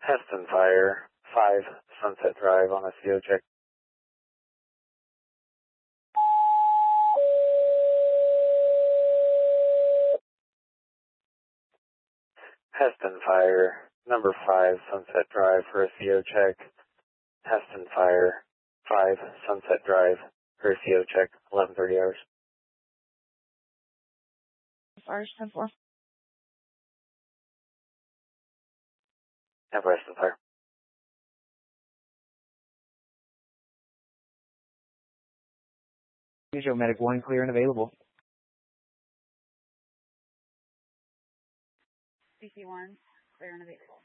Heston Fire, 5 Sunset Drive on a CO check. Heston Fire, number 5 Sunset Drive for a CO check. Heston Fire, 5 Sunset Drive for a CO check, 11:30 hours. Fire 10-4. Have Heston Fire. Usual Medic 1 clear and available. CC1 clear and available.